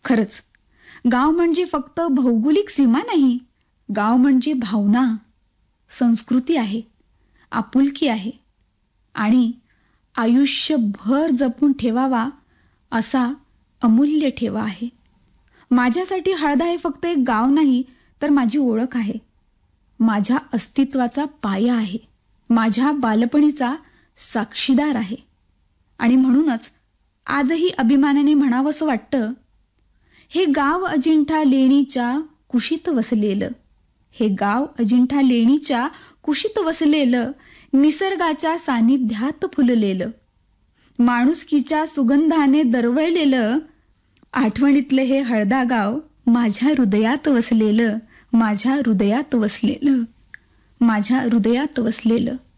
खरंच, गाव म्हणजे फक्त भौगोलिक सीमा नाही. गाव म्हणजे भावना, संस्कृती आहे, आपुलकी आहे आणि आयुष्यभर जपून ठेवावा असा अमूल्य ठेवा आहे. माझ्यासाठी हळदा हे फक्त एक गाव नाही, तर माझी ओळख आहे. माझ्या अस्तित्वाचा पाया आहे. माझ्या बालपणीचा साक्षीदार आहे. आणि म्हणूनच आजही अभिमानाने म्हणावंसं वाटतं, हे गाव अजिंठा लेणीच्या कुशीत वसलेलं, हे गाव अजिंठा लेणीच्या कुशीत वसलेलं, निसर्गाच्या सानिध्यात फुललेलं, माणुसकीच्या सुगंधाने दरवळलेलं, आठवणीतलं हे हळदा गाव माझ्या हृदयात वसलेलं, माझ्या हृदयात वसलेलं, माझ्या हृदयात वसलेलं.